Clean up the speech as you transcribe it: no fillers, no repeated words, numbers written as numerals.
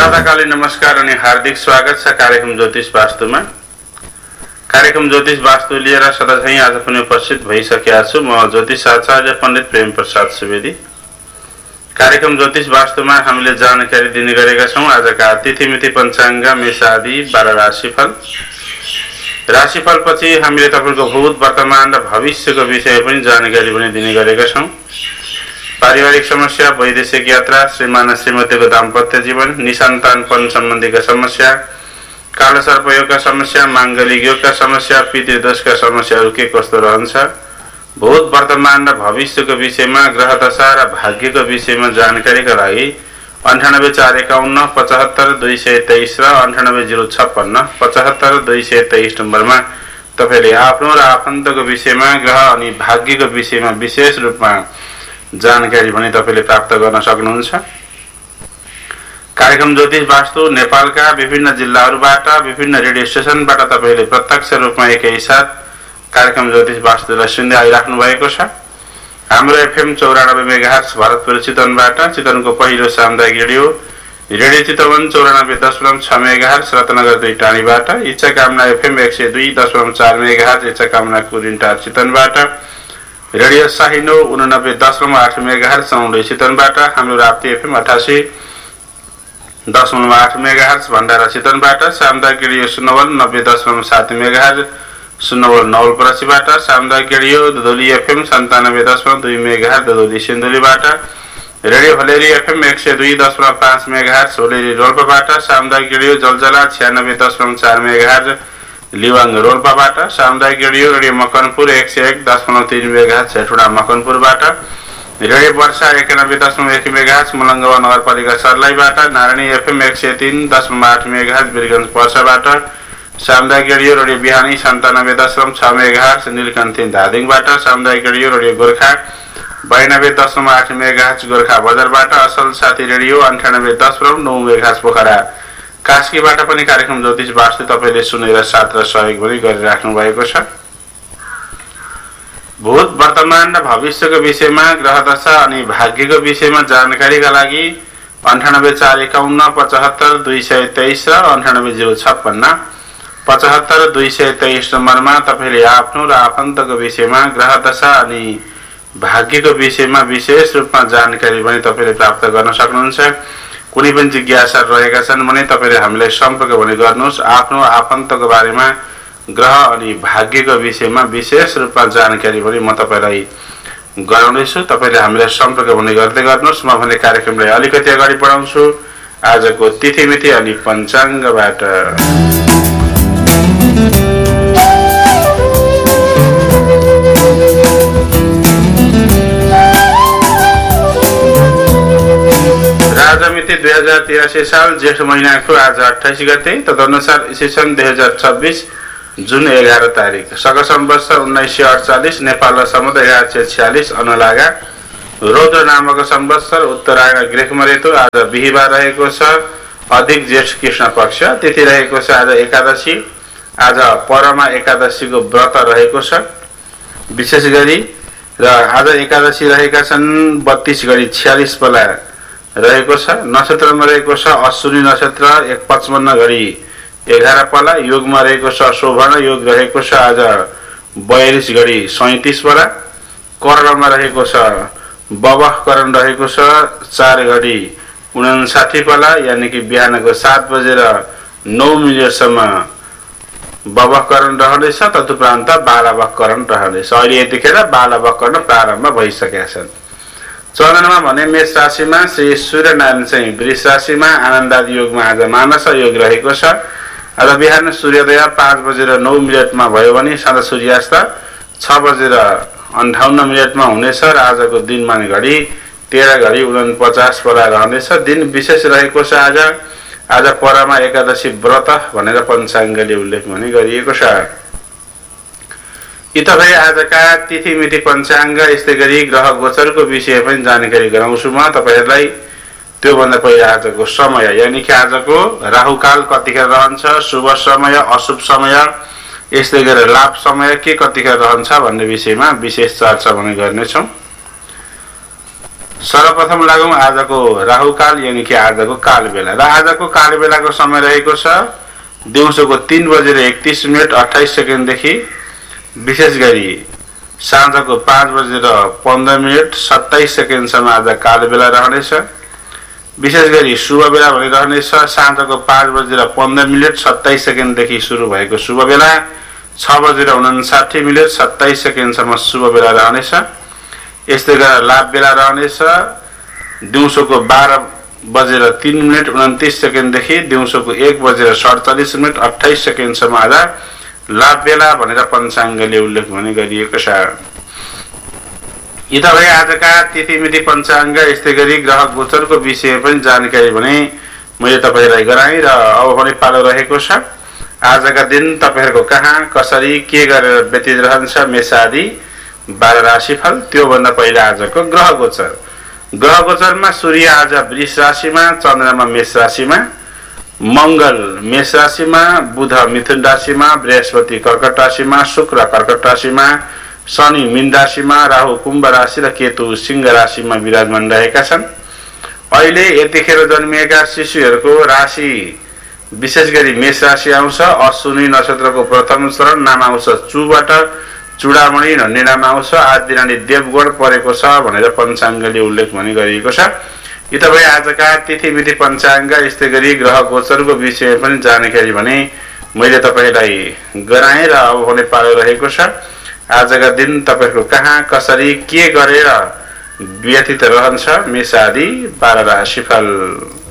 प्रातःकालीन नमस्कार अनि हार्दिक स्वागत छ कार्यक्रम ज्योतिष वास्तुमा। कार्यक्रम ज्योतिष वास्तु लिएर सदाझैं आज पनि उपस्थित भइसकेका छु। म ज्योतिष आचार्य पण्डित प्रेम प्रसाद सुवेदी। कार्यक्रम ज्योतिष वास्तुमा हामीले जानकारी दिने गरेका छौं। आजका तिथिमिति पञ्चाङ्ग, मेष आदि 12 राशिफल। राशिफलपछि हामीले तपाईको भूत, वर्तमान र भविष्यको विषय पनि जानकारी पनि दिने गरेका छौं। पारिवारिक समस्या, वैदेशिक यात्रा, श्रीमान श्रीमतीको दाम्पत्य जीवन, निसन्तानपन सम्बन्धीका समस्या, कालो सर्पयोगका समस्या, माङ्गलिक योगका समस्या, पितृदोषका समस्याहरू के कस्तो रहन्छ, भूत, वर्तमान र भविष्यको विषयमा, ग्रह दशा र भाग्यको विषयमा जानकारीका लागि 9841 75 223 र 9806 75 223 नम्बरमा तपाईले आफ्नो र आफन्तको विषयमा, ग्रह अनि भाग्यको विषयमा विशेष रूपमा जानकारी पनि तपाईले प्राप्त गर्न सक्नुहुन्छ। कार्यक्रम ज्योतिष वास्तु नेपालका विभिन्न जिल्लाहरूबाट, विभिन्न रेडियो स्टेशनबाट तपाईले प्रत्यक्ष रूपमा एकैसाथ कार्यक्रम ज्योतिष वास्तुलाई सुन्दै आइराख्नु भएको छ। हाम्रो एफएम 94 मेगाहर्ट्ज भरतपुर चितवनबाट, चितवनको पहिलो सामुदायिक रेडियो चितवन 94.6 मेगाहर्ट्ज रत्नगर 2 टाढीबाट, इच्छा कामना एफएम 102.4 मेगाहर्ट्ज इच्छा कामना कुरिन्टार चितवनबाट, रेडियो साहिनो 89.8 मेगाहर्ट्ज सौंडे चितवनबाट, हाम्रो राप्ती एफएम 88.8 मेगाहर्ट्ज भण्डारा चितवनबाट, सामुदायिक रेडियो सुनवल 90.7 मेगाहर्ट्ज सुनवल नवलपरासीबाट, सामुदायिक radio Dudhauli FM 97.2 megahertz Dudhauli सिन्धुलीबाट, radio भलेरी FM 102.5 megahertz होलेरी रोल्पाबाट, सामुदायिक रेडियो जलजला 96.4 मेगाहर्ट्ज लिवाङ रोल्पाबाट, सामुदायिक radio Makanpur 101.3 megahertz Hetauda मकनपुरबाट, radio वर्षा 91.1 मेगाहर्ट्ज मुलङ्गवा नगरपालिका सर्लाहीबाट, नारायणी एफएम 103.8 मेगाहर्ट्ज वीरगञ्ज पर्साबाट, सामुदायिक रेडियो बिहानी 97.6 मेगाहर्ट्ज नीलकण्ठी धादिङबाट, सामुदायिक रेडियो गोर्खा 92.8 मेगाहर्ट्ज गोर्खा बजारबाट, असल साथी रेडियो 98.9 मेगाहर्ट्ज पोखरा कास्कीबाट पनि कार्यक्रम ज्योतिष वास्तु तपाईले सुनेर साथ र सहयोग पनि गरिराख्नु भएको छ। भूत, वर्तमान र भविष्यको विषयमा, ग्रह दशा अनि भाग्यको विषयमा जानकारीका लागि 9841 75 223 र 9806 75 223 नम्बरमा तपाईले आफ्नो र आफन्तको विषयमा, ग्रह दशा अनि भाग्यको विषयमा विशेष रूपमा जानकारी पनि तपाईले प्राप्त गर्न सक्नुहुन्छ। कुनै पनि जिज्ञासा रहेका छन् भने तपाईले हामीलाई सम्पर्क पनि गर्नुहोस्। आफ्नो आफन्तको बारेमा, ग्रह अनि भाग्यको विषयमा विशेष रूपमा जानकारी पनि म तपाईलाई गराउँदैछु। तपाईले हामीलाई सम्पर्क पनि गर्दै गर्नुहोस्। म भने कार्यक्रमलाई अलिकति अगाडि बढाउँछु आजको तिथिमिति अनि पञ्चाङ्गबाट। राजमिति 2083 साल जेठ महिनाको आज 28 गते, तदनुसार ईस्वीसन 2026 जुन 11 तारिक, शक संवत्सर 1948 नेपाल सम्वत 1146 अनुलागा रौद्र नामक संवत्सर उत्तरायण ग्रीष्म ऋतु आज बिहीबार रहेको छ। अधिक जेठ कृष्ण पक्ष, तिथि रहेको छ आज एकादशी। आज परमा एकादशीको व्रत रहेको छ विशेष गरी, र आज एकादशी रहेका छन् 32 गरी 46 पला रहेको छ। नक्षत्रमा रहेको छ अश्विनी नक्षत्र 155 गरी 11 पला, योगमा रहेको छ शोभन योग रहेको छ आज 42 गरी 37 पला, करणमा रहेको छ बवह करण रहेको छ 4 गरी 59 पला, यानी कि बिहानको 7 बजेर 9 मिनेटसम्म बवह करण रहनेछ। तदुपरान्त बालवह करण रहनेछ। अहिले यतिखेर बालवह करण प्रारम्भ भइसकेका छन्। चन्द्रमा भने मेष राशिमा, श्री सूर्यनारायण चाहिँ वृष राशिमा, आनन्दादि योगमा आज मानस योग रहेको छ। आज बिहान सूर्योदय 5 बजेर 9 मिनेटमा भयो भने साँझ सूर्यास्त 6 बजेर 58 मिनेटमा हुनेछ र आजको दिनमान घडी 13 घडी 49 पला रहनेछ। दिन विशेष रहेको छ आज परमा एकादशी व्रत भनेर पञ्चाङ्गले उल्लेख पनि गरिएको छ। यी तपाईँ आजका तिथिमिति पञ्चाङ्ग, यस्तै गरी ग्रह गोचरको विषय पनि जानकारी गराउँछु म तपाईहरुलाई। त्योभन्दा पहिला आजको समय, यानी कि आजको राहुकाल कतिखेर रहन्छ, शुभ समय, अशुभ समय, यस्तै गरेर लाभ समय के कतिखेर रहन्छ भन्ने विषयमा विशेष चर्चा पनि गर्नेछौँ। सर्वप्रथम लागौं आजको राहुकाल यानि कि आजको कालबेला। र आजको कालबेलाको समय रहेको छ दिउँसोको 3:31 देखि विशेष गरी साँझको 5:15 सम्म आज कालबेला रहनेछ। विशेष गरी शुभ बेला भनिरहनेछ साँझको 5:15 देखि सुरु भएको शुभ बेला 6:59 सम्म शुभ बेला रहनेछ। यस्तै गरेर लाभ बेला रहनेछ दिउँसोको 12:03 देखि दिउँसोको 1:47 सम्म आज लाभ बेला भनेर पञ्चाङ्गले उल्लेख भने गरिएको छ। यी त भए आजका तिथिमिति पञ्चाङ्ग। यस्तै गरी ग्रह गोचरको विषय पनि जानकारी भने मैले तपाईहरुलाई गराएँ र अब भने पालो रहेको छ आजका दिन तपाईहरुको कहाँ कसरी के गरेर व्यतीत रहन्छ मेष आदि 12 राशिफल। त्यो भन्दा पहिला आजको ग्रह गोचर। ग्रह गोचरमा सूर्य आज वृष राशिमा, चन्द्रमा मेष राशिमा, मंगल मेष राशिमा, बुध मिथुन राशिमा, बृहस्पति कर्कट राशिमा, शुक्र कर्कट राशिमा, शनि मीन राशिमा, राहु कुम्भ राशि र केतु सिंह राशिमा विराजमान रहेका छन्। अहिले यतिखेर जन्मिएका शिशुहरूको राशि विशेष गरी मेष राशि आउँछ। अश्विनी नक्षत्रको प्रथम चरण नाम आउँछ चुबाट, चूडामणि भन्ने नाम आउँछ। आज दिनानि देवगण परेको छ भनेर पञ्चाङ्गले उल्लेख भने गरिएको छ। यी त भए आजका तिथिमिति पञ्चाङ्ग। यस्तै गरी ग्रह गोचरको विषय पनि जानकारी भने मैले तपाईलाई गराएँ र अब भने पालो रहेको छ आजका दिन तपाईहरुको कहाँ कसरी के गरेर व्यतीत रहन्छ मेष आदि 12 राशिफल।